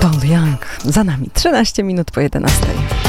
Paul Young za nami. 13 minut po 11.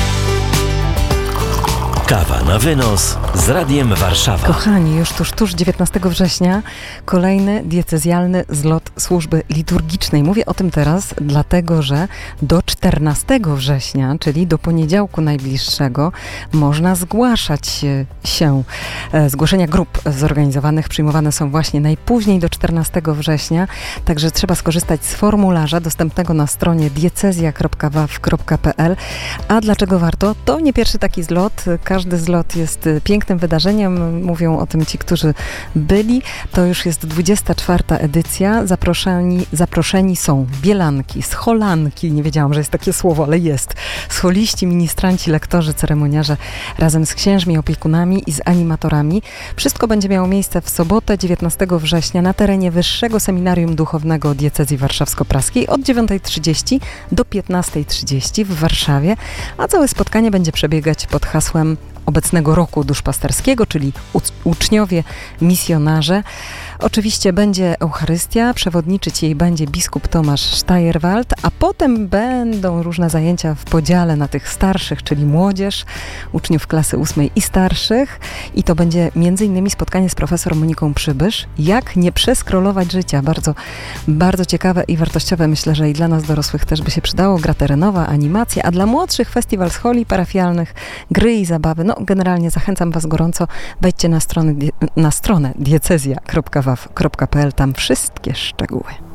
Kawa na wynos z Radiem Warszawa. Kochani, już tuż 19 września kolejny diecezjalny zlot służby liturgicznej. Mówię o tym teraz, dlatego że do 14 września, czyli do poniedziałku najbliższego, można zgłaszać się. Zgłoszenia grup zorganizowanych przyjmowane są właśnie najpóźniej do 14 września, także trzeba skorzystać z formularza dostępnego na stronie diecezja.waw.pl. A dlaczego warto? To nie pierwszy taki zlot. Każdy zlot jest pięknym wydarzeniem. Mówią o tym ci, którzy byli. To już jest 24. edycja. Zaproszeni są bielanki, scholanki. Nie wiedziałam, że jest takie słowo, ale jest. Scholiści, ministranci, lektorzy, ceremoniarze razem z księżmi, opiekunami i z animatorami. Wszystko będzie miało miejsce w sobotę 19 września na terenie Wyższego Seminarium Duchownego Diecezji Warszawsko-Praskiej od 9:30 do 15:30 w Warszawie, a całe spotkanie będzie przebiegać pod hasłem obecnego roku duszpasterskiego, czyli uczniowie, misjonarze. Oczywiście będzie Eucharystia, przewodniczyć jej będzie biskup Tomasz Steyerwald, a potem będą różne zajęcia w podziale na tych starszych, czyli młodzież, uczniów klasy 8 i starszych. I to będzie m.in. spotkanie z profesor Moniką Przybysz. Jak nie przeskrolować życia. Bardzo, bardzo ciekawe i wartościowe. Myślę, że i dla nas dorosłych też by się przydało. Gra terenowa, animacja, a dla młodszych festiwal scholi parafialnych, gry i zabawy. No, generalnie zachęcam was gorąco. Wejdźcie na stronę diecezja.waw.pl. Tam wszystkie szczegóły.